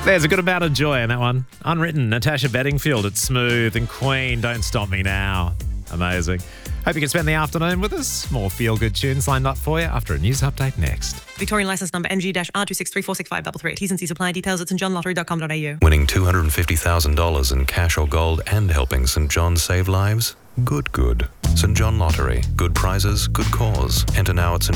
There's a good amount of joy in that one. Unwritten, Natasha Bedingfield. It's Smooth and Queen, Don't Stop Me Now. Amazing. Hope you can spend the afternoon with us. More feel-good tunes lined up for you after a news update next. Victorian licence number MG-R2634653. T's and C's apply. Details at stjohnlottery.com.au. Winning $250,000 in cash or gold and helping St John save lives? Good. St John Lottery. Good prizes, good cause. Enter now at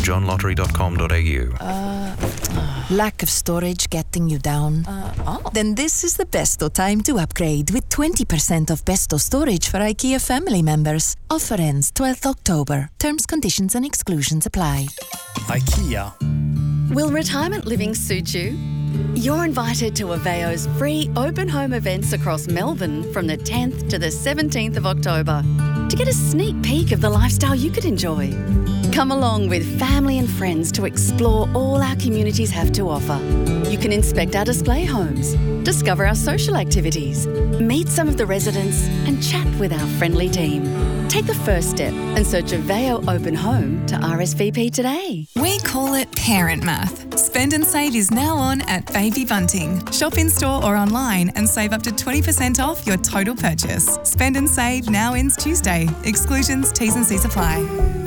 stjohnlottery.com.au. Lack of storage getting you down? Then this is the best time to upgrade with 20% off Besto storage for IKEA family members. Offer ends 12th October. Terms, conditions and exclusions apply. IKEA. Will retirement living suit you? You're invited to Aveo's free open home events across Melbourne from the 10th to the 17th of October to get a sneak peek of the lifestyle you could enjoy. Come along with family and friends to explore all our communities have to offer. You can inspect our display homes, discover our social activities, meet some of the residents and chat with our friendly team. Take the first step and search Aveo Open Home to RSVP today. We call it parent math. Spend and Save is now on at Baby Bunting. Shop in store or online and save up to 20% off your total purchase. Spend and Save now ends Tuesday. Exclusions, T's and C's apply.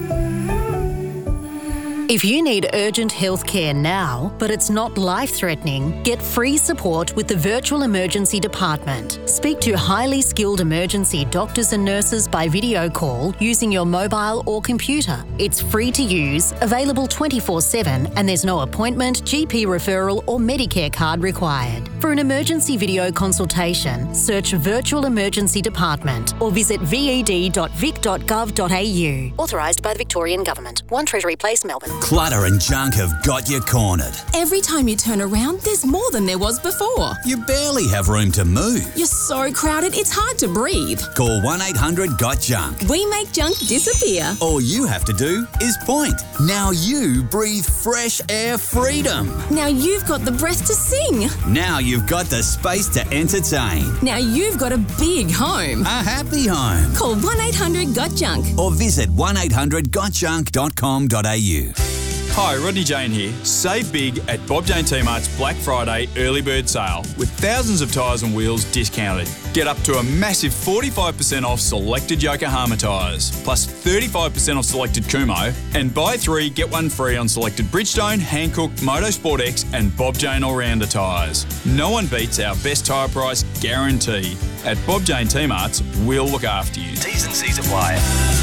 If you need urgent health care now, but it's not life-threatening, get free support with the Virtual Emergency Department. Speak to highly skilled emergency doctors and nurses by video call using your mobile or computer. It's free to use, available 24/7, and there's no appointment, GP referral or Medicare card required. For an emergency video consultation, search Virtual Emergency Department or visit ved.vic.gov.au. Authorised by the Victorian Government. 1 Treasury Place, Melbourne. Clutter and junk have got you cornered. Every time you turn around, there's more than there was before. You barely have room to move. You're so crowded, it's hard to breathe. Call 1-800-GOT-JUNK. We make junk disappear. All you have to do is point. Now you breathe fresh air freedom. Now you've got the breath to sing. Now you've got the space to entertain. Now you've got a big home. A happy home. Call 1-800-GOT-JUNK. Or visit 1-800-GOTJUNK.com.au. Hi, Rodney Jane here. Save big at Bob Jane T-Mart's Black Friday early bird sale with thousands of tyres and wheels discounted. Get up to a massive 45% off selected Yokohama tyres, plus 35% off selected Kumho, and buy 3, get 1 free on selected Bridgestone, Hankook, Motorsport X and Bob Jane All-Rounder tyres. No one beats our best tyre price guarantee. At Bob Jane T-Mart's, we'll look after you. T's and C's apply.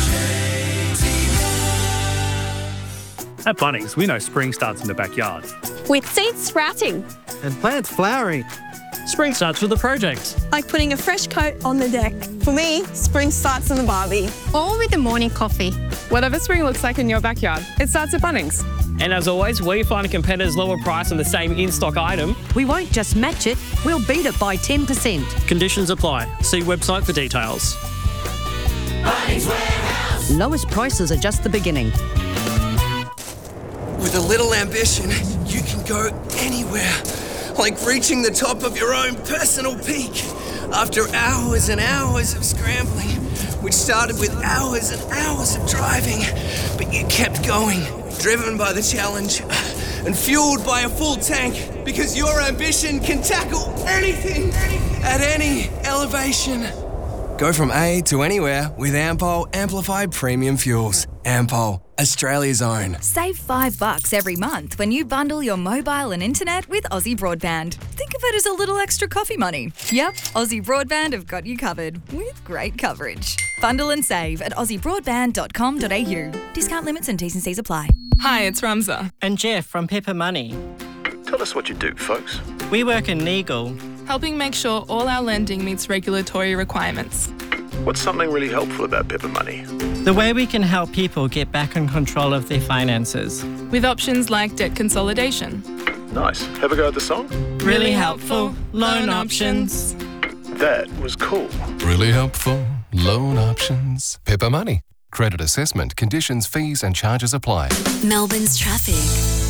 At Bunnings, we know spring starts in the backyard. With seeds sprouting. And plants flowering. Spring starts with a project. Like putting a fresh coat on the deck. For me, spring starts in the barbie. Or with a morning coffee. Whatever spring looks like in your backyard, it starts at Bunnings. And as always, we find a competitor's lower price on the same in-stock item. We won't just match it, we'll beat it by 10%. Conditions apply. See website for details. Bunnings Warehouse. Lowest prices are just the beginning. With a little ambition, you can go anywhere. Like reaching the top of your own personal peak. After hours and hours of scrambling, which started with hours and hours of driving, but you kept going, driven by the challenge and fueled by a full tank, because your ambition can tackle anything at any elevation. Go from A to anywhere with Ampol Amplified Premium Fuels. Ampol, Australia's own. Save $5 every month when you bundle your mobile and internet with Aussie Broadband. Think of it as a little extra coffee money. Yep, Aussie Broadband have got you covered with great coverage. Bundle and save at aussiebroadband.com.au. Discount limits and T's and C's apply. Hi, it's Ramza. And Jeff from Pepper Money. Tell us what you do, folks. We work in legal. Helping make sure all our lending meets regulatory requirements. What's something really helpful about Pepper Money? The way we can help people get back in control of their finances. With options like debt consolidation. Nice. Have a go at the song? Really helpful. Loan options. That was cool. Really helpful. Loan options. Pepper Money. Credit assessment, conditions, fees and charges apply. Melbourne's traffic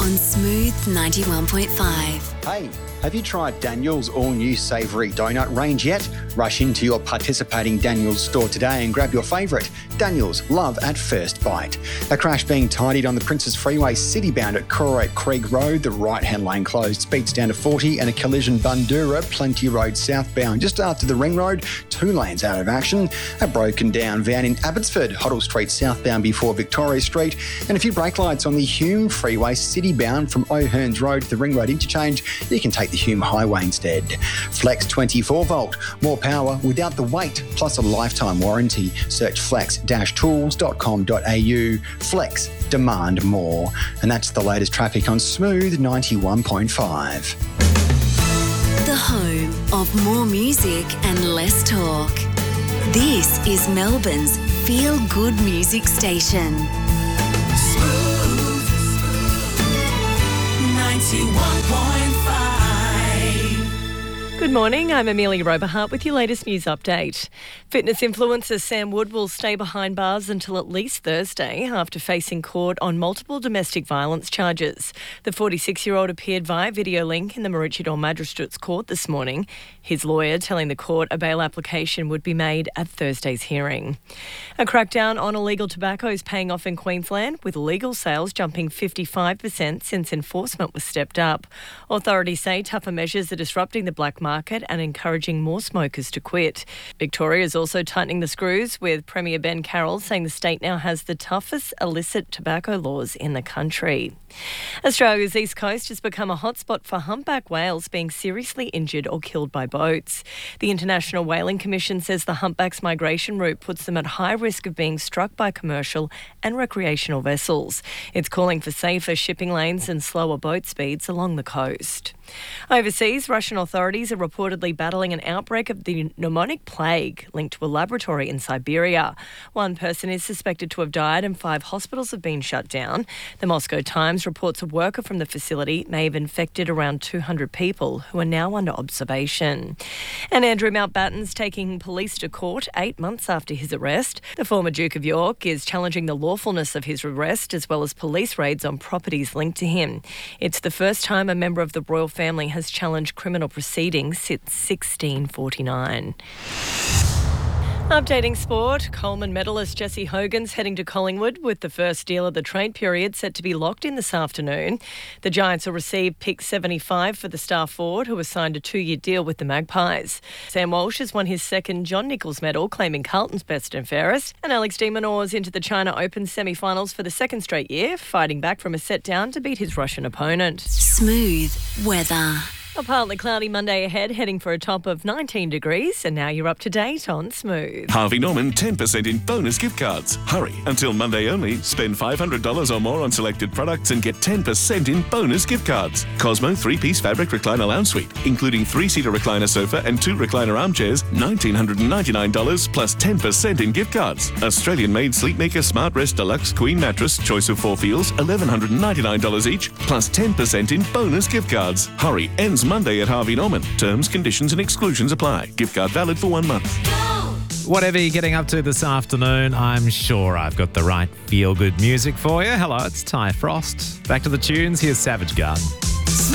on Smooth 91.5. Hey, have you tried Daniel's all-new savoury donut range yet? Rush into your participating Daniel's store today and grab your favourite. Daniel's Love at First Bite. A crash being tidied on the Princes Freeway citybound at Cororate Creek Road. The right-hand lane closed, speeds down to 40, and a collision Bundoora Plenty Road southbound just after the Ring Road. 2 lanes out of action. A broken down van in Abbotsford, Hoddle Street southbound before Victoria Street, and a few brake lights on the Hume Freeway citybound from O'Hearns Road to the Ring Road interchange. You can take the Hume Highway instead. Flex 24 volt, more power without the weight, plus a lifetime warranty. Search flex-tools.com.au. Flex, demand more. And that's the latest traffic on Smooth 91.5. The home of more music and less talk. This is Melbourne's feel-good music station. Smooth 91.5. Good morning, I'm Amelia Roberhart with your latest news update. Fitness influencer Sam Wood will stay behind bars until at least Thursday after facing court on multiple domestic violence charges. The 46-year-old appeared via video link in the Maroochydore Magistrates Court this morning. His lawyer telling the court a bail application would be made at Thursday's hearing. A crackdown on illegal tobacco is paying off in Queensland, with legal sales jumping 55% since enforcement was stepped up. Authorities say tougher measures are disrupting the black market and encouraging more smokers to quit. Victoria is also tightening the screws, with Premier Ben Carroll saying the state now has the toughest illicit tobacco laws in the country. Australia's east coast has become a hotspot for humpback whales being seriously injured or killed by boats. The International Whaling Commission says the humpback's migration route puts them at high risk of being struck by commercial and recreational vessels. It's calling for safer shipping lanes and slower boat speeds along the coast. Overseas, Russian authorities are reportedly battling an outbreak of the pneumonic plague linked to a laboratory in Siberia. 1 person is suspected to have died and 5 hospitals have been shut down. The Moscow Times reports a worker from the facility may have infected around 200 people who are now under observation. And Andrew Mountbatten's taking police to court 8 months after his arrest. The former Duke of York is challenging the lawfulness of his arrest as well as police raids on properties linked to him. It's the first time a member of the royal family has challenged criminal proceedings since 1649. Updating sport, Coleman medalist Jesse Hogan's heading to Collingwood with the first deal of the trade period set to be locked in this afternoon. The Giants will receive pick 75 for the star forward, who has signed a 2-year deal with the Magpies. Sam Walsh has won his second John Nichols medal, claiming Carlton's best and fairest. And Alex de Minaur is into the China Open semi-finals for the second straight year, fighting back from a set down to beat his Russian opponent. Smooth weather. A partly cloudy Monday ahead, heading for a top of 19 degrees. And now you're up to date on Smooth. Harvey Norman 10% in bonus gift cards. Hurry, until Monday only. Spend $500 or more on selected products and get 10% in bonus gift cards. Cosmo 3-piece fabric recliner lounge suite, including 3-seater recliner sofa and 2 recliner armchairs, $1,999 plus 10% in gift cards. Australian-made Sleepmaker Smart Rest Deluxe Queen Mattress, choice of 4 feels, $1,199 each, plus 10% in bonus gift cards. Hurry, ends Monday at Harvey Norman. Terms, conditions and exclusions apply. Gift card valid for 1 month. Whatever you're getting up to this afternoon, I'm sure I've got the right feel-good music for you. Hello, it's Ty Frost. Back to the tunes, here's Savage Garden.